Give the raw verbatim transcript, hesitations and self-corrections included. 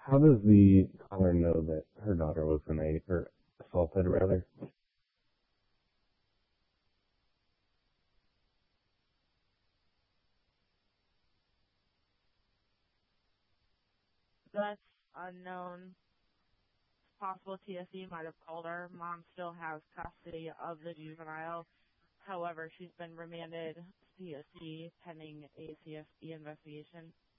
How does the caller know that her daughter was an a or assaulted rather? That's unknown. It's possible T S C might have called her. Mom still has custody of the juvenile. However, she's been remanded to T S C pending a C S E investigation.